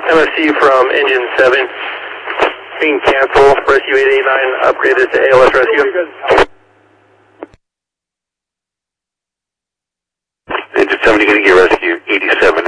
MSC from Engine 7. Being cancel, Rescue 889 upgraded to ALS Rescue. Engine 7, you're going to get Rescue 87